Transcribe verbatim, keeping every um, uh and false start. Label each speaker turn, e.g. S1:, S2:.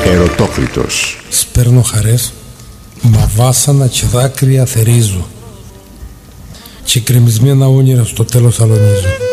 S1: Ερωτόκριτος.
S2: Σπέρνω χαρές, μα βάσανα και δάκρυα θερίζω και κρεμισμένα όνειρα στο τέλος αλωνίζω.